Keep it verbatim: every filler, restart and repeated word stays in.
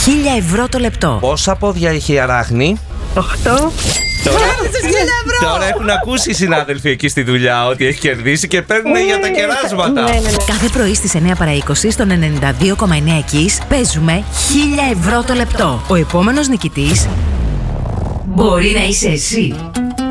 χίλια ευρώ το λεπτό. Πόσα πόδια έχει η αράχνη? Οχτώ. Τώρα, τώρα έχουν ακούσει οι συνάδελφοι εκεί στη δουλειά ότι έχει κερδίσει και παίρνουν για τα κεράσματα. Ναι, ναι, ναι. Κάθε πρωί στις εννιά παρά είκοσι στον ενενήντα δύο κόμμα εννιά Kiss παίζουμε χίλια ευρώ το λεπτό. Ο επόμενος νικητής μπορεί να είσαι εσύ.